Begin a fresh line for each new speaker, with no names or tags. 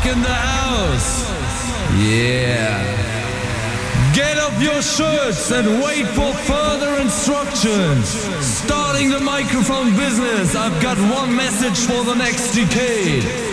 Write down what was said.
in the house. Yeah. Get off your shirts and wait for further instructions. Starting the microphone business, I've got one message for the next decade.